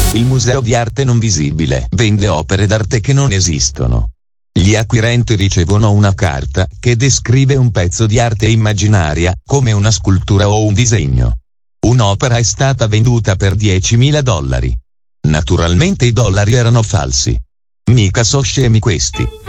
Il Museo di Arte Non Visibile vende opere d'arte che non esistono. Gli acquirenti ricevono una carta che descrive un pezzo di arte immaginaria, come una scultura o un disegno. Un'opera è stata venduta per $10.000. Naturalmente i dollari erano falsi. Mica so scemi questi.